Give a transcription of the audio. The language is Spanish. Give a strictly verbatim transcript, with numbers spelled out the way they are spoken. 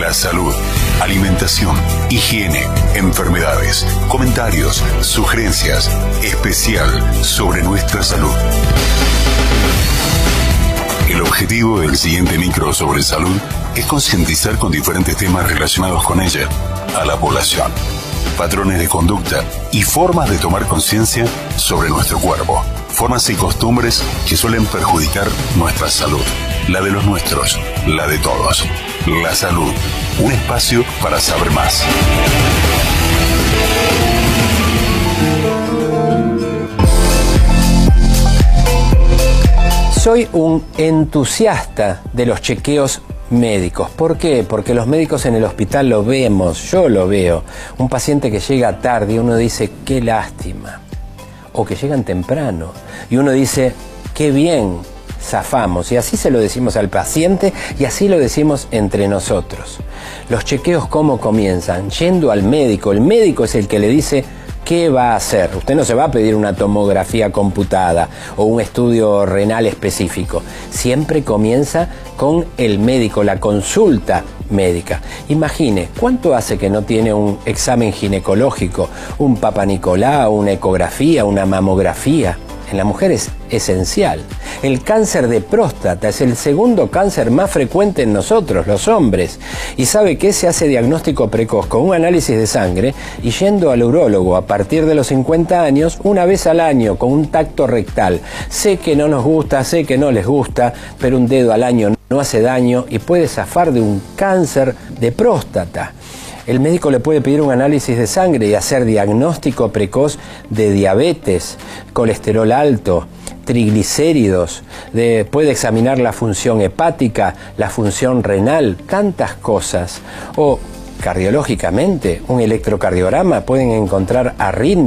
La salud, alimentación, higiene, enfermedades, comentarios, sugerencias, especial sobre nuestra salud. El objetivo del siguiente micro sobre salud es concientizar con diferentes temas relacionados con ella a la población, patrones de conducta y formas de tomar conciencia sobre nuestro cuerpo, formas y costumbres que suelen perjudicar nuestra salud, la de los nuestros, la de todos. La salud, un espacio para saber más. Soy un entusiasta de los chequeos médicos. ¿Por qué? Porque los médicos en el hospital lo vemos, yo lo veo. Un paciente que llega tarde y uno dice, qué lástima. O que llegan temprano y uno dice, qué bien, zafamos. Y así se lo decimos al paciente y así lo decimos entre nosotros. Los chequeos, ¿cómo comienzan? Yendo al médico. El médico es el que le dice qué va a hacer. Usted no se va a pedir una tomografía computada o un estudio renal específico. Siempre comienza con el médico, la consulta médica. Imagine, ¿cuánto hace que no tiene un examen ginecológico, un papanicolau, una ecografía, una mamografía? En la mujer es esencial. El cáncer de próstata es el segundo cáncer más frecuente en nosotros, los hombres. ¿Y sabe qué? Se hace diagnóstico precoz con un análisis de sangre y yendo al urólogo a partir de los cincuenta años, una vez al año, con un tacto rectal. Sé que no nos gusta, sé que no les gusta, pero un dedo al año no hace daño y puede zafar de un cáncer de próstata. El médico le puede pedir un análisis de sangre y hacer diagnóstico precoz de diabetes, colesterol alto, triglicéridos, de, puede examinar la función hepática, la función renal, tantas cosas. O cardiológicamente, un electrocardiograma, pueden encontrar arritmias.